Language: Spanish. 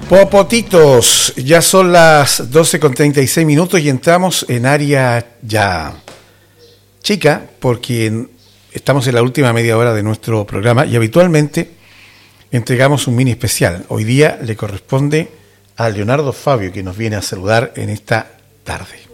Popotitos, ya son las 12:36 y entramos en área ya chica porque estamos en la última media hora de nuestro programa y habitualmente entregamos un mini especial. Hoy día le corresponde a Leonardo Fabio, que nos viene a saludar en esta tarde.